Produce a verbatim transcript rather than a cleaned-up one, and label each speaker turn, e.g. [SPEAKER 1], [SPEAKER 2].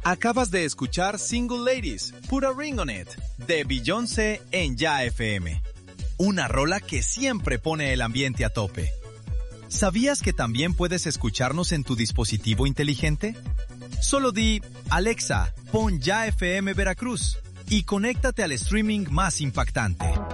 [SPEAKER 1] Acabas de escuchar Single Ladies, Put a Ring on It, de Beyoncé en Ya F M. Una rola que siempre pone el ambiente a tope. ¿Sabías que también puedes escucharnos en tu dispositivo inteligente? Solo di, Alexa, pon Ya F M Veracruz y conéctate al streaming más impactante.